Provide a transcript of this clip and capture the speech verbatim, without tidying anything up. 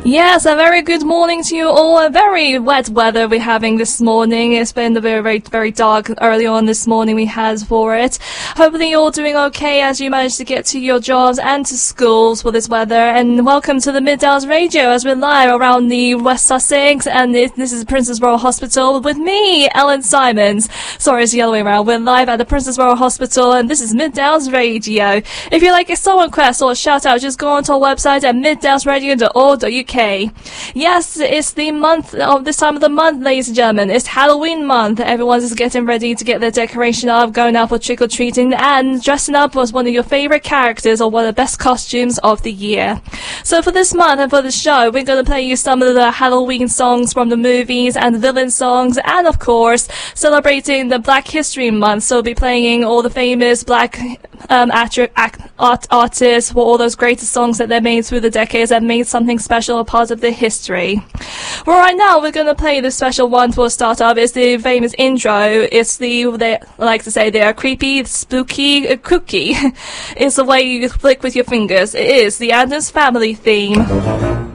Yes, a very good morning to you all. A very wet weather we're having this morning. It's been very, very, very dark early on this morning we had for it. Hopefully you're all doing okay as you manage to get to your jobs and to schools for this weather. And welcome to the Midlands Radio as we're live around the West Sussex. And it, this is Princess Royal Hospital with me, Ellen Simons. Sorry, it's the other way around. We're live at the Princess Royal Hospital and this is Midlands Radio. If you like a song request or a shout out, just go onto our website at midlands radio dot org dot U K. Yes, it's the month of this time of the month, ladies and gentlemen. It's Halloween month. Everyone's just getting ready to get their decoration up, going out for trick-or-treating, and dressing up as one of your favorite characters or one of the best costumes of the year. So for this month and for the show, we're going to play you some of the Halloween songs from the movies and the villain songs, and of course, celebrating the Black History Month. So we'll be playing all the famous black um, actor, act, art, artists for all those greatest songs that they made through the decades that made something special a part of the history. Well, right now we're going to play the special one for start up. It's the famous intro. It's the, they like to say, they are creepy, spooky, uh, kooky. It's the way you flick with your fingers. It is the Addams Family theme.